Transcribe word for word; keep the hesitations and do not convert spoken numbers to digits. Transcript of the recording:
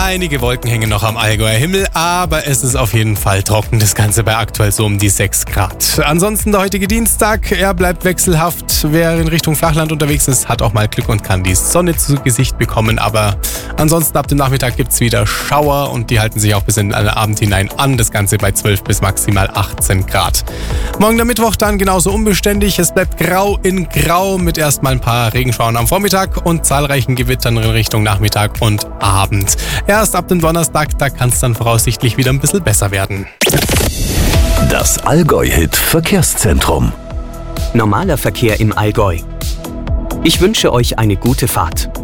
Einige Wolken hängen noch am Allgäuer Himmel, aber es ist auf jeden Fall trocken. Das Ganze bei aktuell so um die sechs Grad. Ansonsten der heutige Dienstag, er bleibt wechselhaft. Wer in Richtung Flachland unterwegs ist, hat auch mal Glück und kann die Sonne zu Gesicht bekommen. Aber ansonsten ab dem Nachmittag gibt es wieder Schauer und die halten sich auch bis in den Abend hinein an. Das Ganze bei zwölf bis maximal achtzehn Grad. Morgen der Mittwoch dann genauso unbeständig. Es bleibt grau in grau mit erstmal ein paar Regenschauern am Vormittag und zahlreichen Gewittern in Richtung Nachmittag und Abend. Erst ab dem Donnerstag, da kann es dann voraussichtlich wieder ein bisschen besser werden. Das Allgäu-Hit Verkehrszentrum. Normaler Verkehr im Allgäu. Ich wünsche euch eine gute Fahrt.